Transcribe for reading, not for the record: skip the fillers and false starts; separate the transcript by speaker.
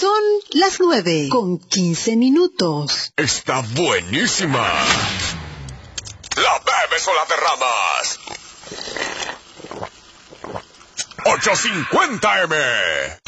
Speaker 1: Son las 9:15.
Speaker 2: Está buenísima. ¿La bebes o la derramas? 850M.